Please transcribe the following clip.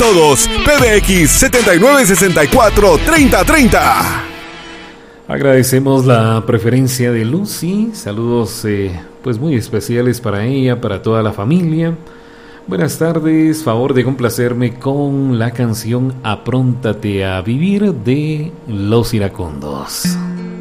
todos. PBX 7964-3030. Agradecemos la preferencia de Lucy. Saludos pues muy especiales para ella, para toda la familia. Buenas tardes, favor de complacerme con la canción Apróntate a Vivir de Los Iracundos.